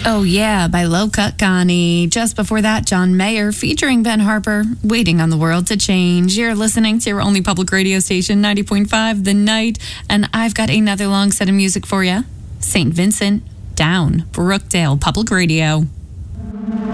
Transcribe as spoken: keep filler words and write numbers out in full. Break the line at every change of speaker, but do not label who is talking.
Oh Yeah by Low Cut Connie. Just before that, John Mayer featuring Ben Harper, Waiting on the World to Change. You're listening to your only public radio station, ninety point five The Night, and I've got another long set of music for you. Saint Vincent, Down, Brookdale Public Radio.